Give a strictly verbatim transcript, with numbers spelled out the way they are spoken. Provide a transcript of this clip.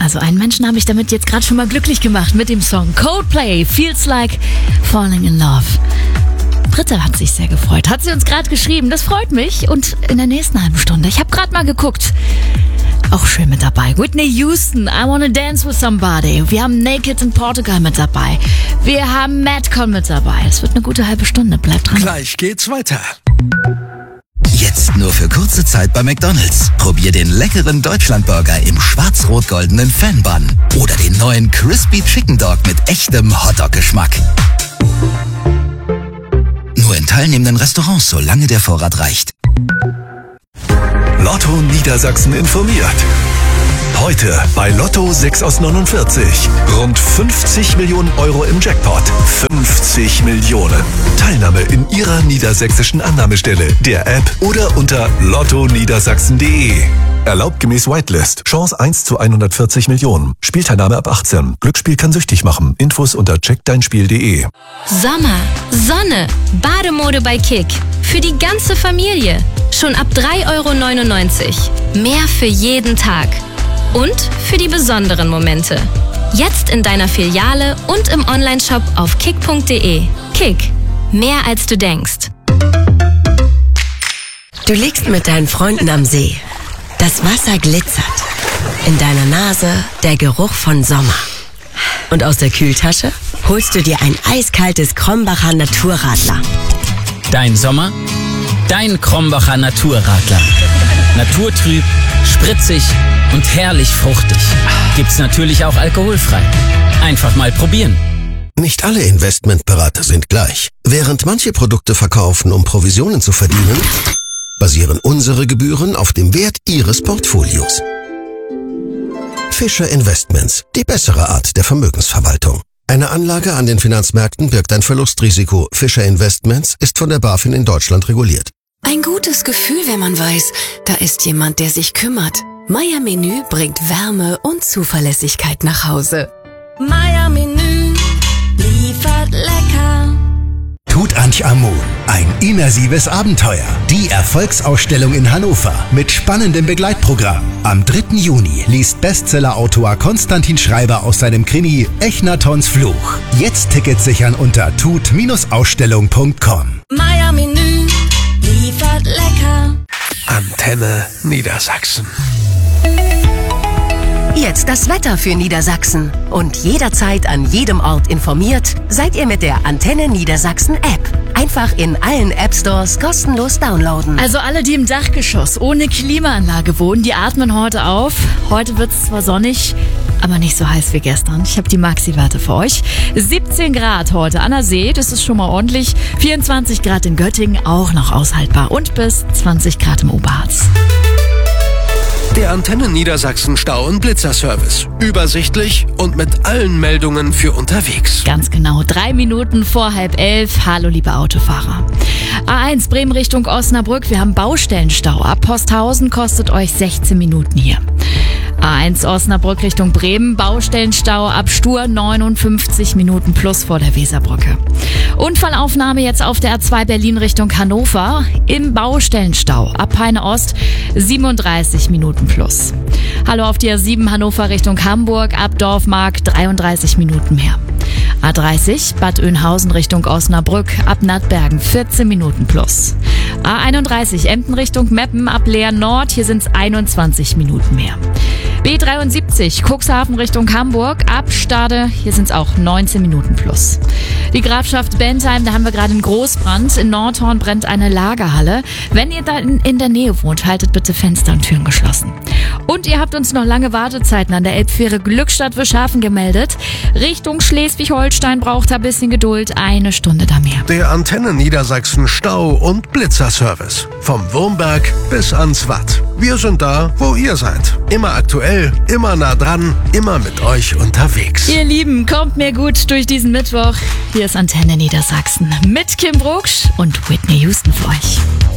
Also einen Menschen habe ich damit jetzt gerade schon mal glücklich gemacht mit dem Song Coldplay, Feels Like Falling in Love. Britta hat sich sehr gefreut, hat sie uns gerade geschrieben. Das freut mich. Und in der nächsten halben Stunde, ich habe gerade mal geguckt, auch schön mit dabei. Whitney Houston, I Wanna Dance With Somebody. Wir haben Naked in Portugal mit dabei. Wir haben Madcon mit dabei. Es wird eine gute halbe Stunde. Bleibt dran. Gleich geht's weiter. Jetzt nur für kurze Zeit bei McDonald's. Probier den leckeren Deutschlandburger im schwarz-rot-goldenen Fan-Bun. Oder den neuen Crispy Chicken Dog mit echtem Hotdog-Geschmack. Nur in teilnehmenden Restaurants, solange der Vorrat reicht. Lotto Niedersachsen informiert. Heute bei Lotto sechs aus neunundvierzig. Rund fünfzig Millionen Euro im Jackpot. fünfzig Millionen. Teilnahme in Ihrer niedersächsischen Annahmestelle, der App oder unter lotto niedersachsen punkt de. Erlaubt gemäß Whitelist. Chance eins zu hundertvierzig Millionen. Spielteilnahme ab achtzehn. Glücksspiel kann süchtig machen. Infos unter check dein spiel punkt de. Sommer, Sonne, Bademode bei Kick. Für die ganze Familie. Schon ab drei Euro neunundneunzig. Mehr für jeden Tag. Und für die besonderen Momente. Jetzt in deiner Filiale und im Onlineshop auf kick punkt de. Kick. Mehr als du denkst. Du liegst mit deinen Freunden am See. Das Wasser glitzert. In deiner Nase der Geruch von Sommer. Und aus der Kühltasche holst du dir ein eiskaltes Krombacher Naturradler. Dein Sommer? Dein Krombacher Naturradler. Naturtrüb, spritzig und herrlich fruchtig. Gibt's natürlich auch alkoholfrei. Einfach mal probieren. Nicht alle Investmentberater sind gleich. Während manche Produkte verkaufen, um Provisionen zu verdienen, basieren unsere Gebühren auf dem Wert Ihres Portfolios. Fischer Investments, die bessere Art der Vermögensverwaltung. Eine Anlage an den Finanzmärkten birgt ein Verlustrisiko. Fischer Investments ist von der BaFin in Deutschland reguliert. Ein gutes Gefühl, wenn man weiß, da ist jemand, der sich kümmert. Meier Menü bringt Wärme und Zuverlässigkeit nach Hause. Meier Menü liefert lecker. Tutanchamun, ein immersives Abenteuer. Die Erfolgsausstellung in Hannover mit spannendem Begleitprogramm. Am dritten Juni liest Bestsellerautor Konstantin Schreiber aus seinem Krimi Echnatons Fluch. Jetzt Tickets sichern unter tut Ausstellung punkt com. Meier Menü liefert lecker. Antenne Niedersachsen. Jetzt das Wetter für Niedersachsen. Und jederzeit an jedem Ort informiert, seid ihr mit der Antenne Niedersachsen App. Einfach in allen App Stores kostenlos downloaden. Also alle, die im Dachgeschoss ohne Klimaanlage wohnen, die atmen heute auf. Heute wird es zwar sonnig, aber nicht so heiß wie gestern. Ich habe die Maxi-Werte für euch. siebzehn Grad heute an der See, das ist schon mal ordentlich. vierundzwanzig Grad in Göttingen, auch noch aushaltbar. Und bis zwanzig Grad im Oberharz. Der Antenne Niedersachsen Stau- und Blitzerservice. Übersichtlich und mit allen Meldungen für unterwegs. Ganz genau, drei Minuten vor halb elf. Hallo, liebe Autofahrer. A eins Bremen Richtung Osnabrück. Wir haben Baustellenstau. Ab Posthausen kostet euch sechzehn Minuten hier. A eins Osnabrück Richtung Bremen. Baustellenstau ab Stur neunundfünfzig Minuten plus vor der Weserbrücke. Unfallaufnahme jetzt auf der A zwei Berlin Richtung Hannover. Im Baustellenstau ab Peine Ost siebenunddreißig Minuten plus. Hallo auf die A sieben Hannover Richtung Hamburg. Ab Dorfmark dreiunddreißig Minuten mehr. A dreißig Bad Oeynhausen Richtung Osnabrück. Ab Nattbergen vierzehn Minuten plus. A einunddreißig Emden Richtung Meppen. Ab Leer Nord. Hier sind es einundzwanzig Minuten mehr. B dreiundsiebzig Cuxhaven Richtung Hamburg. Ab Stade. Hier sind es auch neunzehn Minuten plus. Die Grafschaft Bentheim, da haben wir gerade einen Großbrand. In Nordhorn brennt eine Lagerhalle. Wenn ihr da in, in der Nähe wohnt, haltet bitte Fenster und Türen geschlossen. Und ihr habt uns noch lange Wartezeiten an der Elbfähre Glückstadt-Wischhafen gemeldet. Richtung Schleswig-Holstein braucht ein bisschen Geduld. Eine Stunde da mehr. Der Antenne Niedersachsen Stau- und Blitzerservice. Vom Wurmberg bis ans Watt. Wir sind da, wo ihr seid. Immer aktuell, immer nah dran, immer mit euch unterwegs. Ihr Lieben, kommt mir gut durch diesen Mittwoch. Hier ist Antenne Niedersachsen mit Kim Brugsch und Whitney Houston für euch.